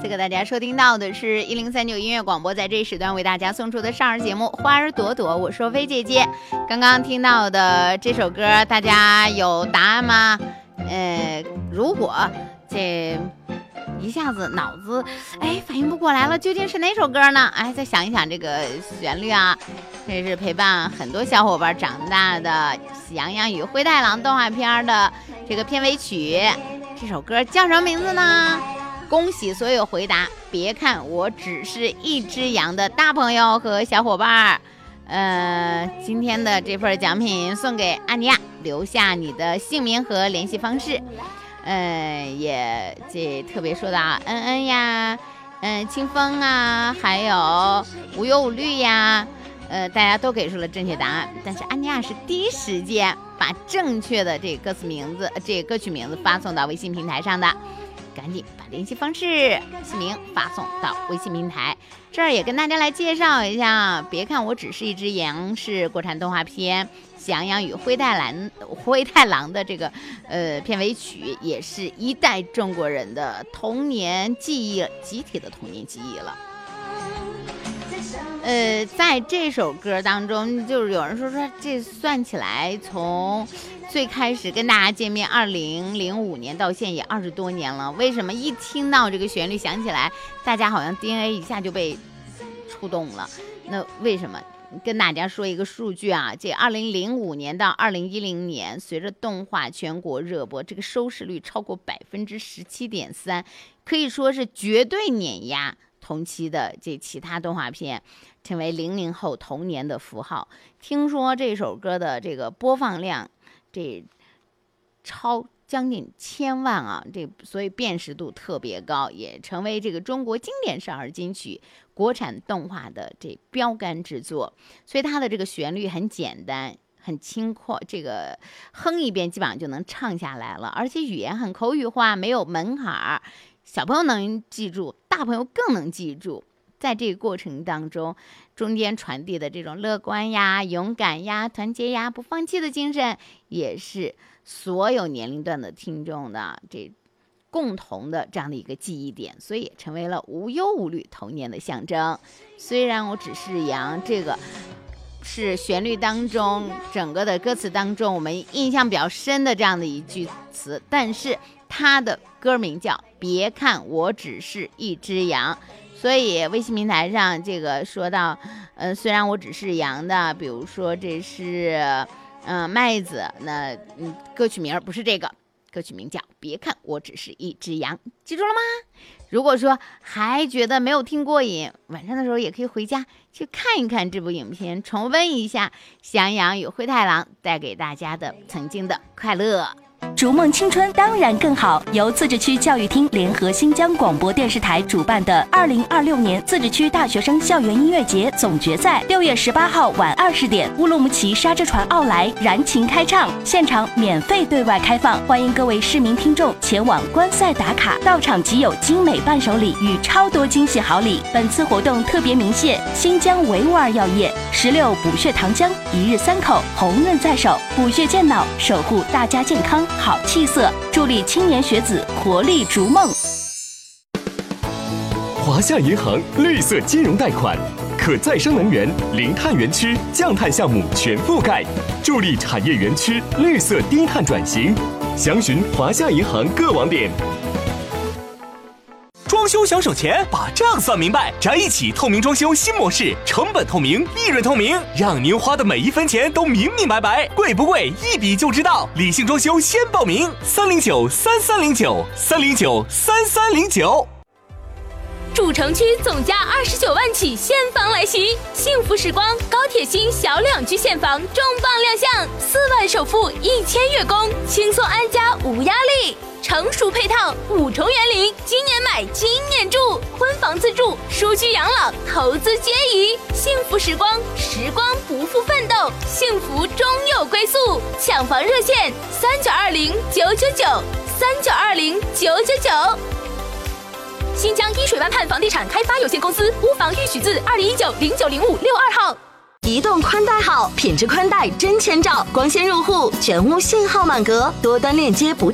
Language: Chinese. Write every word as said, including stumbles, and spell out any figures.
这个大家收听到的是一零三九音乐广播，在这一时段为大家送出的少儿节目《花儿朵朵》，我是若飞姐姐。刚刚听到的这首歌，大家有答案吗？呃，如果这一下子脑子哎反应不过来了，究竟是哪首歌呢？哎，再想一想这个旋律啊，这是陪伴很多小伙伴长大的《喜羊羊与灰太狼》动画片的这个片尾曲。这首歌叫什么名字呢？恭喜所有回答别看我只是一只羊的大朋友和小伙伴。呃，今天的这份奖品送给安妮亚，留下你的姓名和联系方式。呃，也这特别说到恩恩呀，嗯、呃，清风啊，还有无忧无虑呀，呃，大家都给出了正确答案，但是安妮亚是第一时间把正确的这个歌词名字、这个歌曲名字发送到微信平台上的，赶紧把联系方式、姓名发送到微信平台。这儿也跟大家来介绍一下，别看我只是一只羊是国产动画片《喜羊羊与灰太狼》灰太狼的这个呃片尾曲，也是一代中国人的童年记忆，集体的童年记忆了。呃，在这首歌当中，就是有人说说这算起来，从最开始跟大家见面，二零零五年到现在也二十多年了。为什么一听到这个旋律响起来，大家好像 D N A 一下就被触动了？那为什么？跟大家说一个数据啊，这二零零五年到二零一零年，随着动画全国热播，这个收视率超过百分之十七点三，可以说是绝对碾压同期的这其他动画片，成为零零后童年的符号。听说这首歌的这个播放量，这超将近千万啊，这所以辨识度特别高，也成为这个中国经典少儿金曲、国产动画的这标杆之作。所以它的这个旋律很简单，很轻快，这个哼一遍基本上就能唱下来了，而且语言很口语化，没有门槛，小朋友能记住，大朋友更能记住。在这个过程当中，中间传递的这种乐观呀、勇敢呀、团结呀、不放弃的精神，也是所有年龄段的听众的这共同的这样的一个记忆点，所以也成为了无忧无虑童年的象征。虽然我只是羊，这个是旋律当中整个的歌词当中我们印象比较深的这样的一句词，但是它的歌名叫别看我只是一只羊。所以微信平台上这个说到呃，虽然我只是羊的，比如说这是嗯、呃、麦子，那嗯歌曲名不是这个，歌曲名叫别看我只是一只羊，记住了吗？如果说还觉得没有听过瘾，晚上的时候也可以回家去看一看这部影片，重温一下喜羊羊与灰太狼带给大家的曾经的快乐。 逐梦青春当然更好，由自治区教育厅联合新疆广播电视台主办的二零二六年自治区大学生校园音乐节总决赛，六月十八号晚二十点，乌鲁木齐沙之船奥莱燃情开唱，现场免费对外开放，欢迎各位市民听众前往观赛打卡，到场即有精美伴手礼与超多惊喜好礼。本次活动特别鸣谢新疆维吾尔药业、石榴补血糖浆、一日三口、红润在手，补血健脑，守护大家健康好气色，助力青年学子活力逐梦。 华夏银行绿色金融贷款，可再生能源、零碳园区、降碳项目全覆盖，助力产业园区绿色低碳转型。详询华夏银行各网点。 装修想省钱，把账算明白，宅一起透明装修新模式，成本透明，利润透明，让您花的每一分钱都明明白白，贵不贵一比就知道。理性装修先报名，三零九三三零九三零九三三零九。 主城区总价二十九万起现房来袭，幸福时光高铁新小两居现房重磅亮相，四万首付，一千月供，轻松安家无压力。成熟配套，五重园林，今年买今年住，婚房自住，舒居养老，投资皆宜。幸福时光，时光不负奋斗，幸福终有归宿。抢房热线：三九二零九九九，三九二零九九九。新疆依水湾畔房地产开发有限公司，屋房预许字二零一九零九零五六二号。 移动宽带好，品质宽带真千兆，光纤入户，全屋信号满格，多端链接不